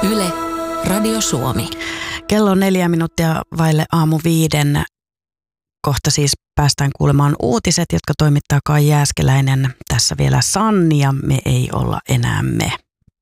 Yle, Radio Suomi. Kello on 4 minuuttia vaille 4:05. Kohta siis päästään kuulemaan uutiset, jotka toimittaa Kai Jääskeläinen. Tässä vielä Sanni ja me ei olla enää me.